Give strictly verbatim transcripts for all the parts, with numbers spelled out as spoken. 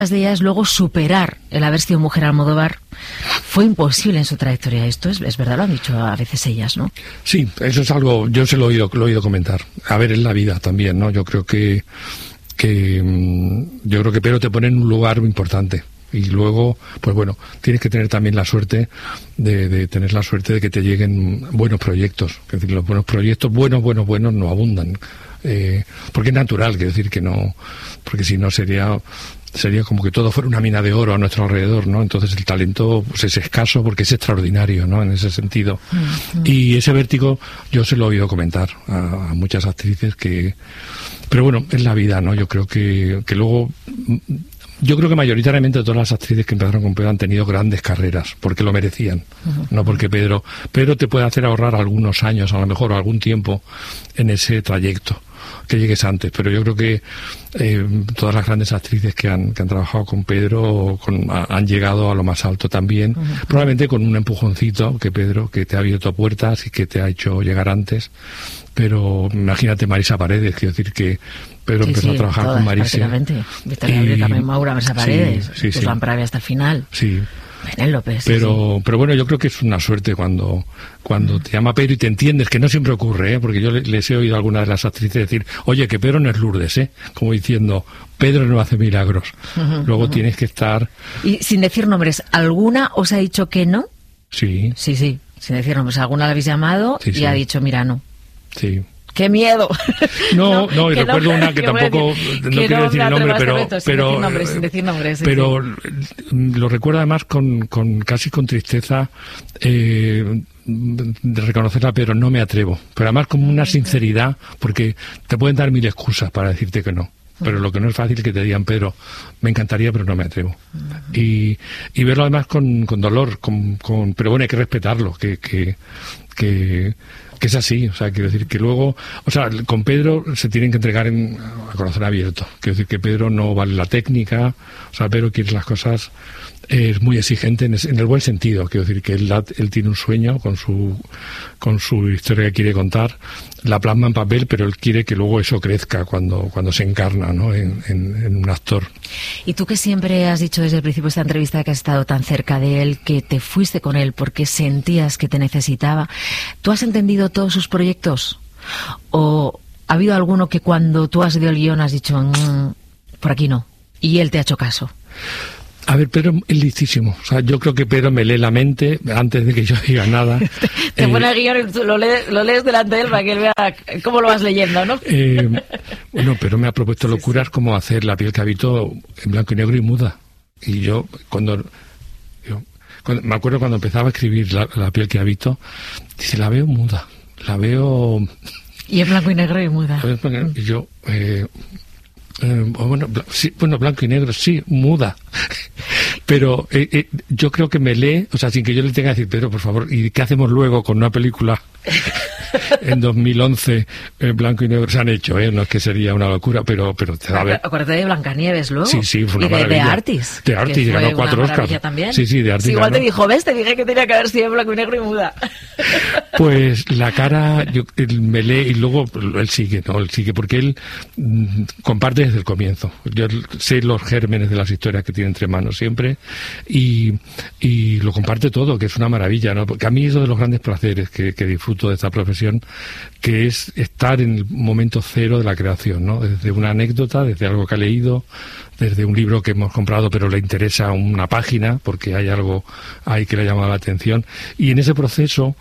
de ellas luego superar el haber sido mujer Almodóvar fue imposible en su trayectoria. Esto es, es verdad, lo han dicho a veces ellas, ¿no? Sí, eso es algo, yo se lo he oído, lo he oído comentar. A ver, en la vida también, ¿no? Yo creo que, que yo creo que Pedro te pone en un lugar importante. Y luego, pues bueno, tienes que tener también la suerte de, de tener la suerte de que te lleguen buenos proyectos. Es decir, los buenos proyectos, buenos, buenos, buenos, no abundan. Eh, porque es natural, quiero decir que no, porque si no sería sería como que todo fuera una mina de oro a nuestro alrededor, ¿no? Entonces el talento pues es escaso porque es extraordinario, ¿no? En ese sentido. Uh-huh. Y ese vértigo yo se lo he oído comentar a, a muchas actrices que... Pero bueno, es la vida, ¿no? Yo creo que, que luego... Yo creo que mayoritariamente todas las actrices que empezaron con Pedro han tenido grandes carreras, porque lo merecían, uh-huh. no porque Pedro... Pedro te puede hacer ahorrar algunos años, a lo mejor, o algún tiempo en ese trayecto, que llegues antes, pero yo creo que eh, todas las grandes actrices que han, que han trabajado con Pedro con, a, han llegado a lo más alto también, uh-huh. probablemente con un empujoncito que Pedro, que te ha abierto puertas y que te ha hecho llegar antes, pero imagínate Marisa Paredes, quiero decir que Pedro sí, empezó sí, a trabajar todas, con Marisa. Y también Maura Marisa Paredes, sí, sí, que sí. van para hasta el final. Sí. Penélope, sí, pero sí. pero bueno, yo creo que es una suerte cuando cuando te llama Pedro y te entiendes, que no siempre ocurre, ¿eh? Porque yo les he oído a algunas de las actrices decir, oye, que Pedro no es Lourdes, ¿eh? Como diciendo, Pedro no hace milagros. Uh-huh, Luego uh-huh. tienes que estar... Y sin decir nombres, ¿alguna os ha dicho que no? Sí. Sí, sí, sin decir nombres. ¿Alguna la habéis llamado sí, y sí. ha dicho, mira, no? Sí. ¡Qué miedo! No, no, y recuerdo no, una que tampoco, no quiero no decir el nombre, pero... Reto, pero sin decir nombres, sin decir nombres, sí, pero sí. lo recuerdo además con, con casi con tristeza eh, de reconocerla, pero no me atrevo. Pero además con una sinceridad, porque te pueden dar mil excusas para decirte que no. Pero lo que no es fácil es que te digan, Pedro, me encantaría, pero no me atrevo. Uh-huh. Y, y verlo además con, con dolor, con, con, pero bueno, hay que respetarlo, que... que, que que es así, o sea, quiero decir que luego, o sea, con Pedro se tienen que entregar en, a corazón abierto, quiero decir que Pedro no vale la técnica, o sea, Pedro quiere las cosas, eh, es muy exigente en, en el buen sentido, quiero decir que él, él tiene un sueño con su con su historia que quiere contar, la plasma en papel, pero él quiere que luego eso crezca cuando cuando se encarna, ¿no? en, en, en un actor. Y tú que siempre has dicho desde el principio de esta entrevista que has estado tan cerca de él, que te fuiste con él porque sentías que te necesitaba, ¿tú has entendido todos sus proyectos? ¿O ha habido alguno que cuando tú has ido el guión has dicho mmm, por aquí no, y él te ha hecho caso? A ver, Pedro es listísimo. O sea, yo creo que Pedro me lee la mente antes de que yo diga nada. Te eh, pone el guión y tú lo lees, lo lees delante de él para que él vea cómo lo vas leyendo, ¿no? Eh, bueno, pero me ha propuesto locuras sí, sí. como hacer La piel que habito en blanco y negro y muda. Y yo, cuando... Yo, cuando me acuerdo cuando empezaba a escribir La, la piel que habito, dice, la veo muda. La veo... Y en blanco y negro y muda. Y yo... Eh, Eh, bueno, bl- sí, bueno, blanco y negro, sí, muda. Pero eh, eh, yo creo que me lee, o sea, sin que yo le tenga que decir, Pedro, por favor, ¿y qué hacemos luego con una película en dos mil once en blanco y negro? Se han hecho, ¿eh? No es que sería una locura, pero pero te da a ver. Acuérdate de Blancanieves luego. Sí, sí, fue una y de, maravilla. de Artis. De Artis, ganó cuatro Oscars. También. Sí, sí, de Artis. Sí, igual ganó. te dijo, ¿ves? Te dije que tenía que haber sido en blanco y negro y muda. Pues la cara, yo, él me lee y luego él sigue, ¿no? Él sigue porque él mm, comparte desde el comienzo. Yo sé los gérmenes de las historias que tiene entre manos siempre y, y lo comparte todo, que es una maravilla, ¿no? Porque a mí es uno de los grandes placeres que, que disfruto de esta profesión, que es estar en el momento cero de la creación, ¿no? Desde una anécdota, desde algo que ha leído, desde un libro que hemos comprado pero le interesa una página porque hay algo ahí que le ha llamado la atención, y en ese proceso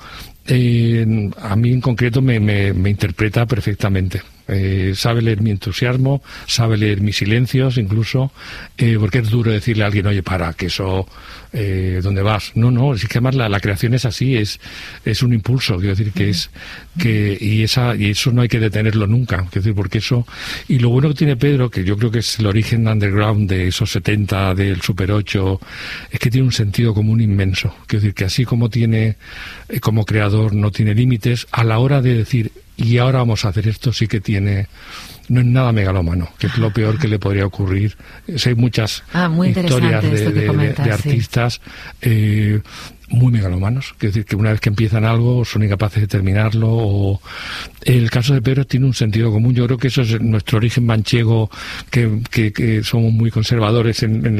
eh, a mí en concreto me, me, me interpreta perfectamente. Eh, sabe leer mi entusiasmo, sabe leer mis silencios incluso, eh, porque es duro decirle a alguien, oye, para, que eso, eh, ¿dónde vas? No, no, es que además la, la creación es así, es es un impulso, quiero decir que es, que y esa y eso no hay que detenerlo nunca, quiero decir, porque eso, y lo bueno que tiene Pedro, que yo creo que es el origen underground de esos setenta, del Super ocho, es que tiene un sentido común inmenso, quiero decir que así como tiene, eh, como creador no tiene límites, a la hora de decir, y ahora vamos a hacer esto, sí que tiene no es nada megalómano, que es lo peor que le podría ocurrir. Hay muchas ah, muy historias de, de, comentas, de artistas sí. eh, muy megalomanos, es decir, que una vez que empiezan algo son incapaces de terminarlo. O el caso de Pedro tiene un sentido común. Yo creo que eso es nuestro origen manchego, que, que, que somos muy conservadores en, en